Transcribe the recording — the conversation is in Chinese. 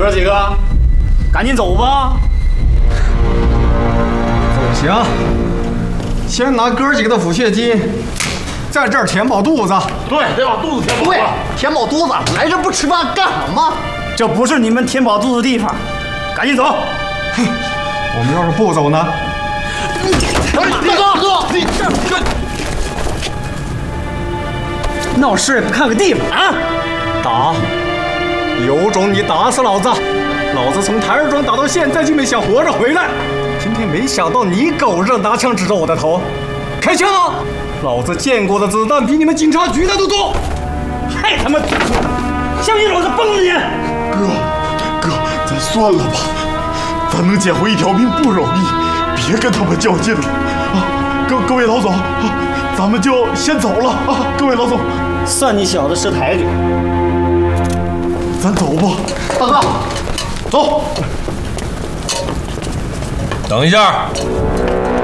哥几个，赶紧走吧。 走行，先拿哥几个的抚恤金，在这儿填饱肚子。 对，得把肚子填饱。 对，填饱肚子，来这不吃饭干什么？ 这不是你们填饱肚子的地方，赶紧走。 哼，我们要是不走呢？ 哥，你这闹事也不看个地方啊！ 打，有种你打死老子！老子从台儿庄打到现在就没想活着回来，今天没想到你狗日拿枪指着我的头，开枪啊！老子见过的子弹比你们警察局的都多！ 太他妈土了！相信老子崩了你！ 哥，咱算了吧，咱能捡回一条命不容易，别跟他们较劲了啊！各位老总，咱们就先走了啊！各位老总， 算你小子识抬举。 咱走吧。 大哥，走。 等一下。